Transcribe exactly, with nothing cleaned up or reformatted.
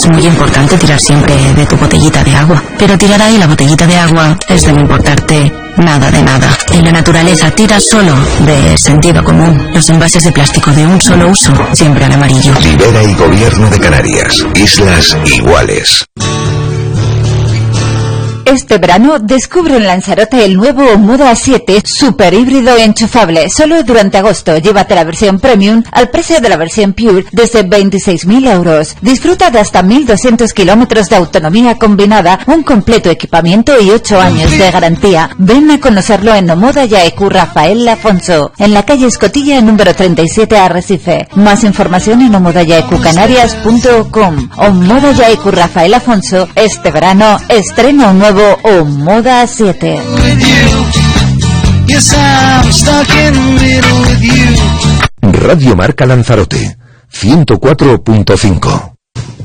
Es muy importante tirar siempre de tu botellita de agua, pero tirar ahí la botellita de agua es de no importarte nada de nada. En la naturaleza tira solo de sentido común. Los envases de plástico de un solo uso, siempre al amarillo. Ribera y Gobierno de Canarias. Islas iguales. Este verano descubre en Lanzarote el nuevo Moda siete super híbrido enchufable. Solo durante agosto llévate la versión Premium al precio de la versión Pure desde veintiséis mil euros. Disfruta de hasta mil doscientos kilómetros de autonomía combinada, un completo equipamiento y ocho años de garantía. Ven a conocerlo en Omoda Yaecu Rafael Afonso, en la calle Escotilla número treinta y siete Arrecife. Más información en omoda yaecu canarias punto com. Omoda Yaecu Rafael Afonso, este verano estrena un nuevo Omoda siete. Radio Marca Lanzarote ciento cuatro punto cinco.